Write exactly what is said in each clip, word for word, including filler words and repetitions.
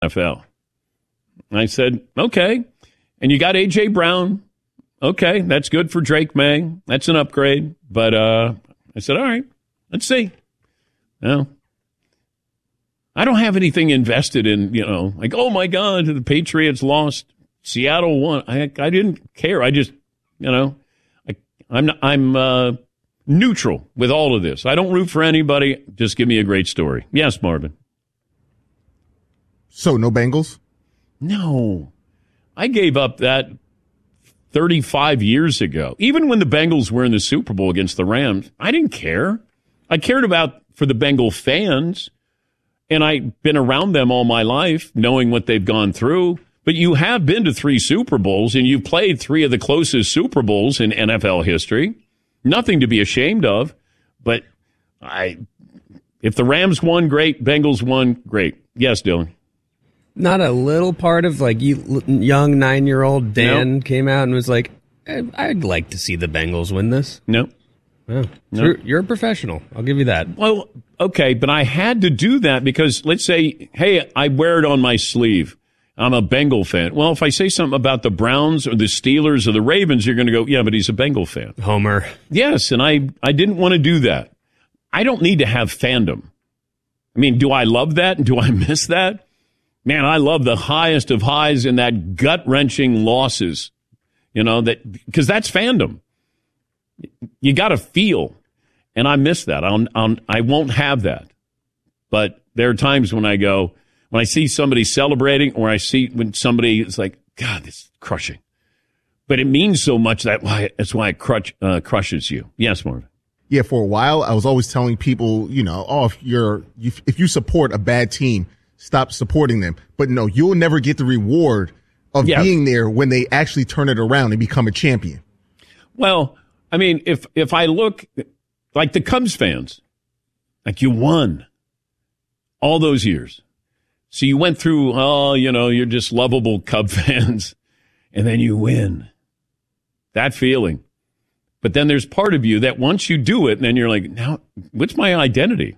N F L. And I said, okay. And you got A J. Brown. Okay, that's good for Drake May. That's an upgrade. But uh, I said, all right, let's see. Well, I don't have anything invested in, you know, like, oh, my God, the Patriots lost. Seattle won. I I didn't care. I just, you know, I, I'm I'm uh, neutral with all of this. I don't root for anybody. Just give me a great story. Yes, Marvin. So no Bengals? No. I gave up that thirty-five years ago. Even when the Bengals were in the Super Bowl against the Rams, I didn't care. I cared about for the Bengal fans, and I've been around them all my life, knowing what they've gone through. But you have been to three Super Bowls, and you've played three of the closest Super Bowls in N F L history. Nothing to be ashamed of. But I, if the Rams won, great. Bengals won, great. Yes, Dylan. Not a little part of, like, you, young nine-year-old Dan Nope. came out and was like, I'd like to see the Bengals win this. No. Oh, No. you're, you're a professional. I'll give you that. Well, okay, but I had to do that because, let's say, hey, I wear it on my sleeve. I'm a Bengal fan. Well, if I say something about the Browns or the Steelers or the Ravens, you're going to go, yeah, but he's a Bengal fan. Homer. Yes, and I, I didn't want to do that. I don't need to have fandom. I mean, do I love that and do I miss that? Man, I love the highest of highs and that gut-wrenching losses, you know, that because that's fandom. You got to feel, and I miss that. I'll, I'll, I won't have that. But there are times when I go, when I see somebody celebrating or I see when somebody is like, God, this is crushing. But it means so much that why that's why it crutch, uh, crushes you. Yes, Marvin. Yeah, for a while, I was always telling people, you know, oh, if you're, if you support a bad team, stop supporting them. But no, you'll never get the reward of Yeah. being there when they actually turn it around and become a champion. Well, I mean, if if I look like the Cubs fans, like you won all those years. So you went through, oh, you know, you're just lovable Cub fans, and then you win. That feeling. But then there's part of you that once you do it, and then you're like, now, what's my identity?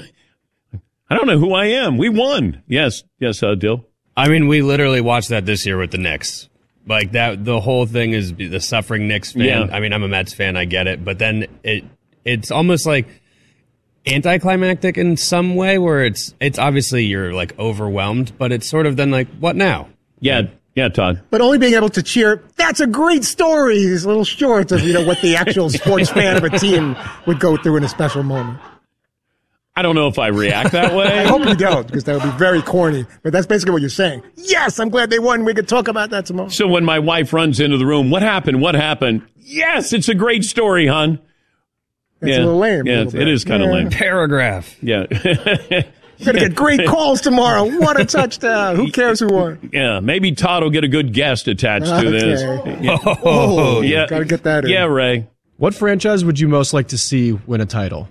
I don't know who I am. We won. Yes. Yes, uh, Dill. I mean, we literally watched that this year with the Knicks. Like, that, the whole thing is the suffering Knicks fan. Yeah. I mean, I'm a Mets fan. I get it. But then it it's almost like anticlimactic in some way where it's it's obviously you're, like, overwhelmed, but it's sort of then like, what now? Yeah. Yeah, Todd. But only being able to cheer, that's a great story, is a little short of, you know, what the actual sports fan of a team would go through in a special moment. I don't know if I react that way. I hope you don't, because that would be very corny. But that's basically what you're saying. Yes, I'm glad they won. We could talk about that tomorrow. So when my wife runs into the room, what happened? What happened? Yes, it's a great story, hon. That's yeah. a little lame. Yeah, a little it bit. is kind of Yeah. lame. Paragraph. Yeah. You're going to get great calls tomorrow. What a touchdown. Who cares who won? Yeah, maybe Todd will get a good guest attached to Okay. this. Yeah. Oh, Yeah. got to get that in. Yeah, Ray. What franchise would you most like to see win a title?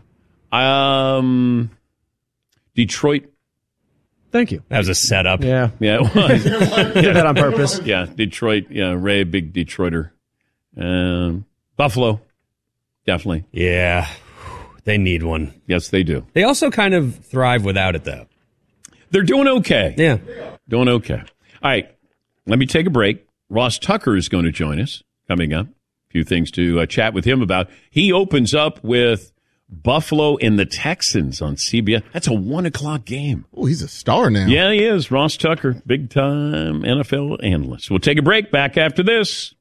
Um, Detroit. Thank you. That was a setup. Yeah. Yeah, it was. Did that on purpose. Yeah, Detroit. Yeah, Ray, big Detroiter. Um, Buffalo. Definitely. Yeah. They need one. Yes, they do. They also kind of thrive without it, though. They're doing okay. Yeah. Doing okay. All right. Let me take a break. Ross Tucker is going to join us coming up. A few things to uh, chat with him about. He opens up with Buffalo and the Texans on C B S. That's a one o'clock game. Oh, he's a star now. Yeah, he is. Ross Tucker, big time N F L analyst. We'll take a break. Back after this.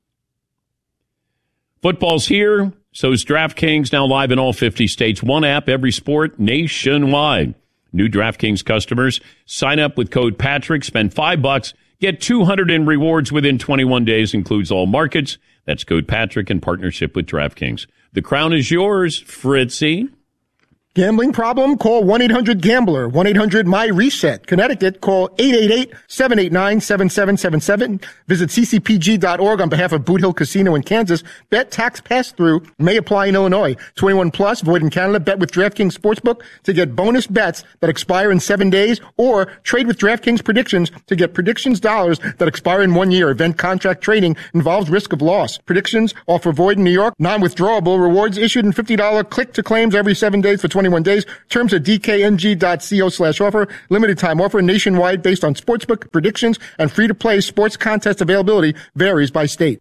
Football's here. So is DraftKings, now live in all fifty states. One app, every sport, nationwide. New DraftKings customers, sign up with code Patrick, spend five bucks, get two hundred in rewards within twenty-one days, includes all markets. That's code Patrick in partnership with DraftKings. The crown is yours, Fritzy. Gambling problem? Call one eight hundred gambler. one eight hundred my reset. Connecticut, call eight eight eight, seven eight nine, seven seven seven seven. Visit c c p g dot org on behalf of Boot Hill Casino in Kansas. Bet tax pass-through may apply in Illinois. twenty-one plus, void in Canada. Bet with DraftKings Sportsbook to get bonus bets that expire in seven days, or trade with DraftKings Predictions to get predictions dollars that expire in one year. Event contract trading involves risk of loss. Predictions offer void in New York. Non-withdrawable rewards issued in fifty dollars click to claims every seven days for twenty twenty-one days. Terms at dkng.co slash offer. Limited time offer nationwide based on sportsbook predictions and free-to-play sports contest availability varies by state.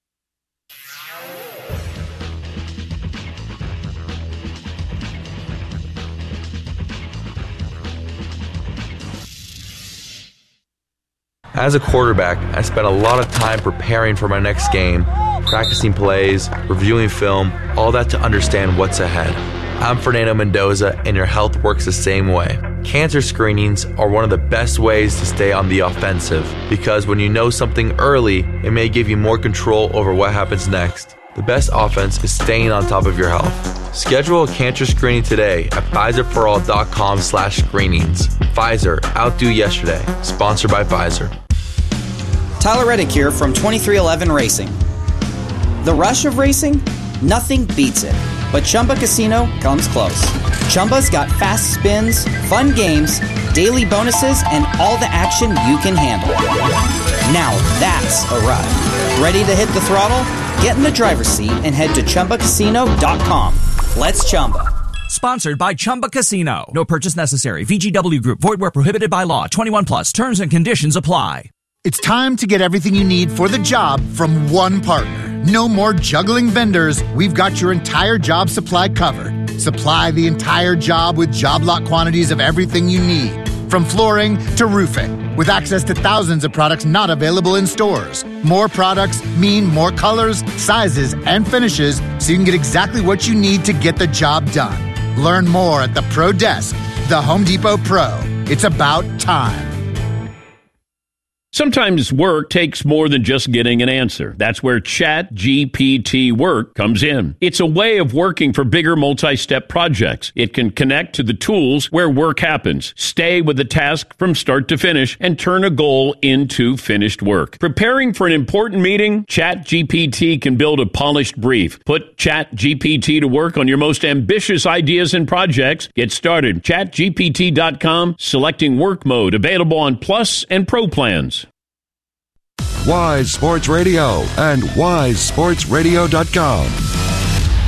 As a quarterback, I spent a lot of time preparing for my next game, practicing plays, reviewing film, all that to understand what's ahead. I'm Fernando Mendoza, and your health works the same way. Cancer screenings are one of the best ways to stay on the offensive, because when you know something early, it may give you more control over what happens next. The best offense is staying on top of your health. Schedule a cancer screening today at Pfizerforall.com slash screenings. Pfizer, outdo yesterday. Sponsored by Pfizer. Tyler Reddick here from twenty-three eleven Racing. The rush of racing? Nothing beats it. But Chumba Casino comes close. Chumba's got fast spins, fun games, daily bonuses, and all the action you can handle. Now that's a ride. Ready to hit the throttle? Get in the driver's seat and head to Chumba Casino dot com. Let's Chumba. Sponsored by Chumba Casino. No purchase necessary. V G W Group. Void where prohibited by law. twenty-one plus. Terms and conditions apply. It's time to get everything you need for the job from one partner. No more juggling vendors. We've got your entire job supply covered. Supply the entire job with job lot quantities of everything you need. From flooring to roofing. With access to thousands of products not available in stores. More products mean more colors, sizes, and finishes, so you can get exactly what you need to get the job done. Learn more at the Pro Desk, the Home Depot Pro. It's about time. Sometimes work takes more than just getting an answer. That's where Chat G P T Work comes in. It's a way of working for bigger multi-step projects. It can connect to the tools where work happens, stay with the task from start to finish, and turn a goal into finished work. Preparing for an important meeting? Chat G P T can build a polished brief. Put Chat G P T to work on your most ambitious ideas and projects. Get started. Chat G P T dot com, selecting work mode, available on Plus and Pro plans. Wise Sports Radio and Wise Sports Radio dot com.